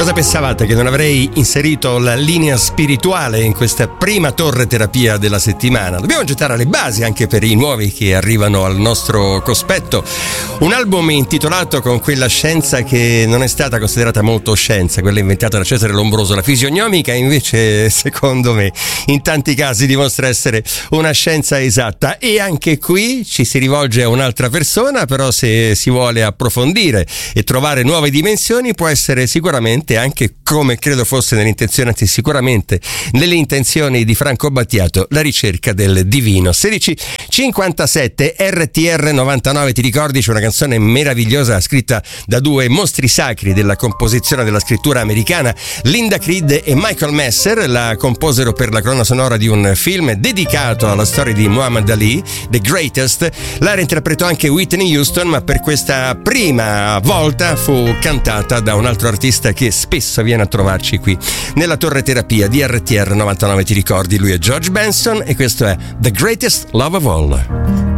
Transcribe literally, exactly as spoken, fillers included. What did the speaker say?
Cosa pensavate che non avrei inserito la linea spirituale in questa prima torre terapia della settimana? Dobbiamo gettare le basi anche per i nuovi che arrivano al nostro cospetto. Un album intitolato con quella scienza che non è stata considerata molto scienza, quella inventata da Cesare Lombroso, la fisionomica, invece secondo me in tanti casi dimostra essere una scienza esatta. E anche qui ci si rivolge a un'altra persona, però se si vuole approfondire e trovare nuove dimensioni può essere sicuramente anche, come credo fosse nell'intenzione, anzi sicuramente nelle intenzioni di Franco Battiato, la ricerca del divino. sedici e cinquantasette R T R novantanove, ti ricordi? C'è una canzone meravigliosa scritta da due mostri sacri della composizione della scrittura americana, Linda Creed e Michael Messer. La composero per la colonna sonora di un film dedicato alla storia di Muhammad Ali, The Greatest. La reinterpretò anche Whitney Houston, ma per questa prima volta fu cantata da un altro artista che spesso viene a trovarci qui nella torre terapia di R T R novantanove, ti ricordi? Lui è George Benson e questo è The Greatest Love of All.